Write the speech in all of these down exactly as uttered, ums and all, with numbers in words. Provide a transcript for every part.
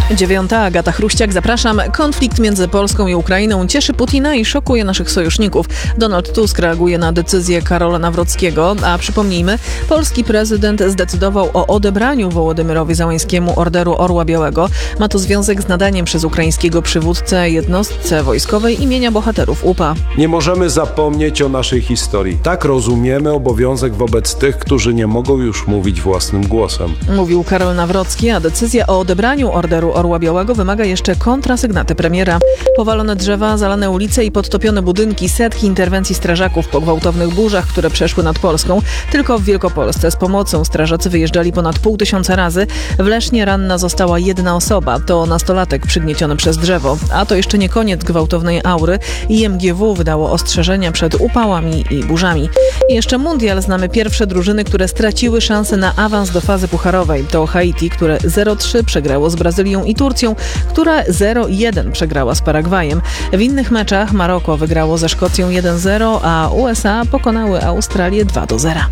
Dziewiąta, Agata Chruściak, zapraszam. Konflikt między Polską i Ukrainą cieszy Putina i szokuje naszych sojuszników. Donald Tusk reaguje na decyzję Karola Nawrockiego, a przypomnijmy, polski prezydent zdecydował o odebraniu Wołodymyrowi Zełenskiemu Orderu Orła Białego. Ma to związek z nadaniem przez ukraińskiego przywódcę jednostce wojskowej imienia bohaterów U P A. Nie możemy zapomnieć o naszej historii. Tak rozumiemy obowiązek wobec tych, którzy nie mogą już mówić własnym głosem. Mówił Karol Nawrocki, a decyzja o odebraniu Orderu Orła Białego wymaga jeszcze kontrasygnaty premiera. Powalone drzewa, zalane ulice i podtopione budynki, setki interwencji strażaków po gwałtownych burzach, które przeszły nad Polską. Tylko w Wielkopolsce z pomocą strażacy wyjeżdżali ponad pół tysiąca razy. W Lesznie ranna została jedna osoba, to nastolatek przygnieciony przez drzewo. A to jeszcze nie koniec gwałtownej aury. I M G W wydało ostrzeżenia przed upałami i burzami. I jeszcze mundial. Znamy pierwsze drużyny, które straciły szansę na awans do fazy pucharowej. To Haiti, które zero trzy przegrało z Brazylią i Turcją, która zero jeden przegrała z Paragwajem. W innych meczach Maroko wygrało ze Szkocją jeden zero, a U S A pokonały Australię dwa do zera.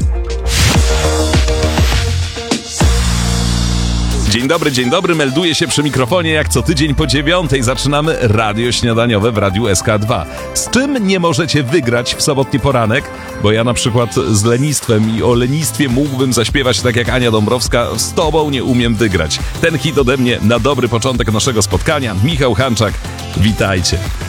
Dzień dobry, dzień dobry, melduję się przy mikrofonie jak co tydzień po dziewiątej. Zaczynamy radio śniadaniowe w Radiu S K dwa. Z czym nie możecie wygrać w sobotni poranek? Bo ja na przykład z lenistwem i o lenistwie mógłbym zaśpiewać tak jak Ania Dąbrowska. Z tobą nie umiem wygrać. Ten hit ode mnie na dobry początek naszego spotkania. Michał Hanczak, witajcie.